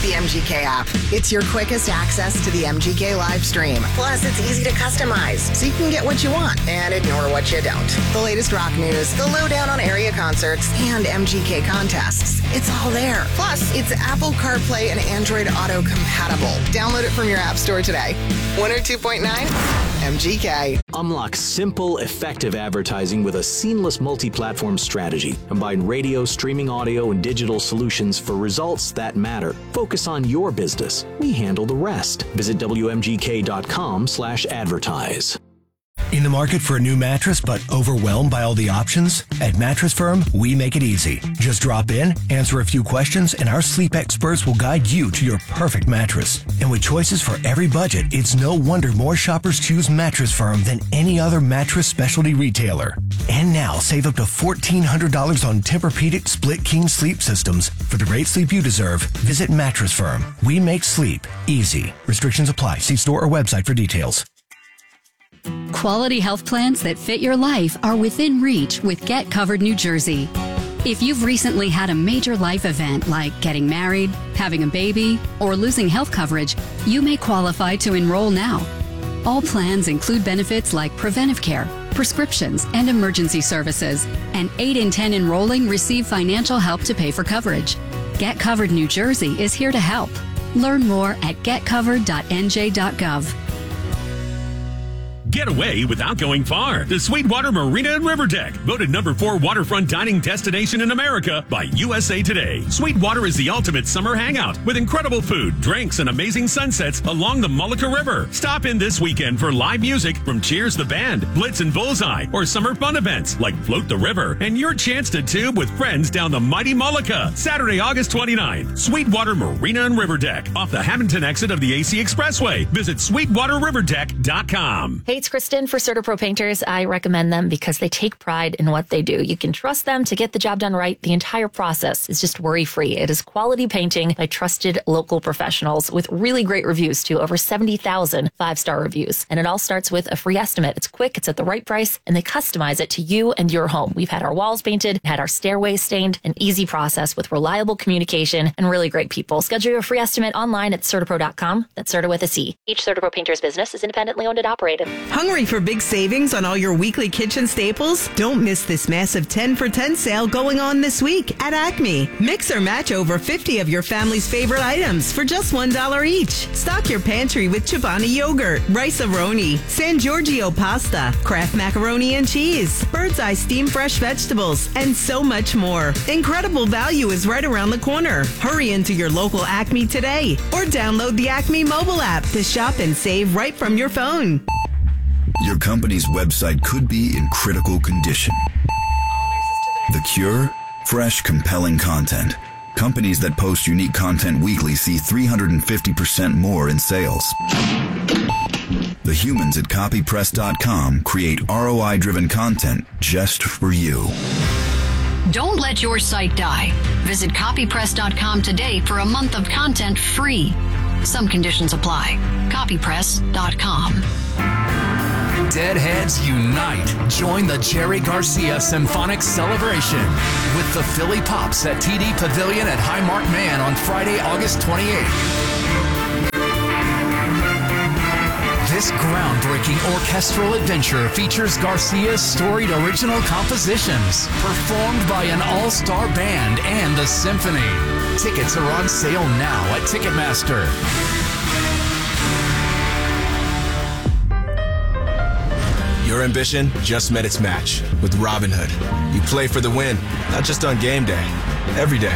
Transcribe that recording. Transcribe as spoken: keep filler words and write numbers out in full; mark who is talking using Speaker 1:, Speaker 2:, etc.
Speaker 1: the M G K app. It's your quickest access to the M G K live stream. Plus, it's easy to customize, so you can get what you want and ignore what you don't. The latest rock news, the lowdown on area concerts, and M G K contests. It's all there. Plus, it's Apple CarPlay and Android Auto compatible. Download it from your app store today. one oh two point nine M G K.
Speaker 2: Unlock simple, effective advertising with a seamless multi-platform strategy. Combine radio, streaming audio, and digital solutions for results that matter. Focus on your business. We handle the rest. Visit W M G K dot com slash advertise.
Speaker 3: In the market for a new mattress but overwhelmed by all the options? At Mattress Firm, we make it easy. Just drop in, answer a few questions, and our sleep experts will guide you to your perfect mattress. And with choices for every budget, it's no wonder more shoppers choose Mattress Firm than any other mattress specialty retailer. And now, save up to fourteen hundred dollars on Tempur-Pedic Split King sleep systems. For the great sleep you deserve, visit Mattress Firm. We make sleep easy. Restrictions apply. See store or website for details.
Speaker 4: Quality health plans that fit your life are within reach with Get Covered New Jersey. If you've recently had a major life event like getting married, having a baby, or losing health coverage, you may qualify to enroll now. All plans include benefits like preventive care, prescriptions, and emergency services, and eight in ten enrolling receive financial help to pay for coverage. Get Covered New Jersey is here to help. Learn more at get covered dot N J dot gov.
Speaker 5: Get away without going far. The Sweetwater Marina and River Deck, voted number four waterfront dining destination in America by U S A Today. Sweetwater is the ultimate summer hangout with incredible food, drinks, and amazing sunsets along the Mullica River. Stop in this weekend for live music from Cheers the Band, Blitz and Bullseye, or summer fun events like Float the River, and your chance to tube with friends down the mighty Mullica. Saturday, August twenty-ninth. Sweetwater Marina and River Deck off the Hamilton exit of the A C Expressway. Visit sweetwater river deck dot com.
Speaker 6: Hey, it's Kristen for CertaPro Painters. I recommend them because they take pride in what they do. You can trust them to get the job done right. The entire process is just worry-free. It is quality painting by trusted local professionals with really great reviews too. Over seventy thousand five-star reviews. And it all starts with a free estimate. It's quick, it's at the right price, and they customize it to you and your home. We've had our walls painted, had our stairways stained, an easy process with reliable communication and really great people. Schedule your free estimate online at Certapro dot com. That's Certa with a C. Each Certapro Painters business is independently owned and operated.
Speaker 7: Hungry for big savings on all your weekly kitchen staples? Don't miss this massive ten for ten sale going on this week at Acme. Mix or match over fifty of your family's favorite items for just one dollar each. Stock your pantry with Chobani yogurt, Rice-A-Roni, San Giorgio pasta, Kraft macaroni and cheese, Bird's Eye steamed fresh vegetables, and so much more. Incredible value is right around the corner. Hurry into your local Acme today or download the Acme mobile app to shop and save right from your phone.
Speaker 8: Your company's website could be in critical condition. The cure? Fresh, compelling content. Companies that post unique content weekly see three hundred fifty percent more in sales. The humans at copy press dot com create R O I-driven content just for you.
Speaker 9: Don't let your site die. Visit copy press dot com today for a month of content free. Some conditions apply. copy press dot com.
Speaker 10: Deadheads unite. Join the Jerry Garcia Symphonic Celebration with the Philly Pops at T D Pavilion at Highmark Man on Friday, August twenty-eighth. This groundbreaking orchestral adventure features Garcia's storied original compositions, performed by an all-star band and the symphony. Tickets are on sale now at Ticketmaster.
Speaker 11: Your ambition just met its match with Robinhood. You play for the win, not just on game day, every day.